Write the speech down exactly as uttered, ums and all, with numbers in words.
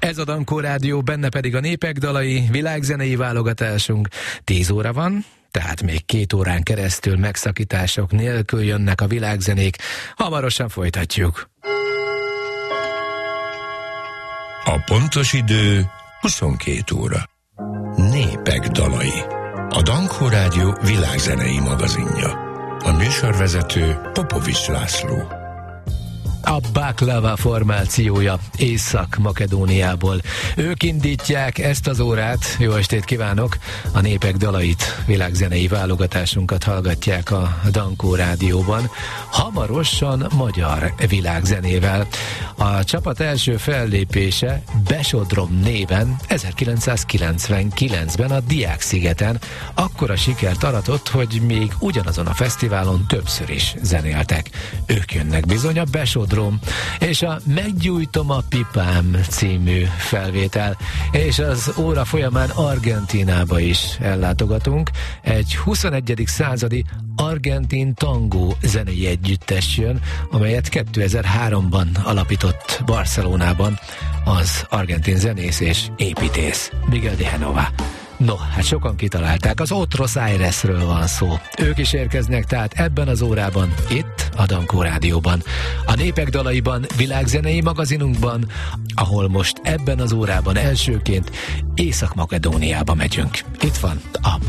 Ez a Dankó Rádió, benne pedig a népek dalai, világzenei válogatásunk. Tíz óra van, tehát még két órán keresztül megszakítások nélkül jönnek a világzenék. Hamarosan folytatjuk. A pontos idő huszonkét óra. Népek dalai. A Dankó Rádió világzenei magazinja. A műsorvezető Popovics László. A Baklava formációja Észak-Makedóniából. Ők indítják ezt az órát. Jó estét kívánok! A népek dalait, világzenei válogatásunkat hallgatják a Dankó Rádióban. Hamarosan magyar világzenével. A csapat első fellépése Besodrom néven ezerkilencszázkilencvenkilencben a Diák-szigeten akkora sikert aratott, hogy még ugyanazon a fesztiválon többször is zenéltek. Ők jönnek bizony, a Besodrom és a Meggyújtom a pipám című felvétel, és az óra folyamán Argentínába is ellátogatunk. Egy huszonegyedik századi argentin tangó zenei együttes jön, amelyet kétezer-háromban alapított Barcelonában az argentin zenész és építész Miguel de Genova. No, hát sokan kitalálták, az Otros Airesről van szó. Ők is érkeznek tehát ebben az órában, itt a Dankó Rádióban. A népek dalaiban, világzenei magazinunkban, ahol most ebben az órában elsőként Észak-Makedóniába megyünk. Itt van a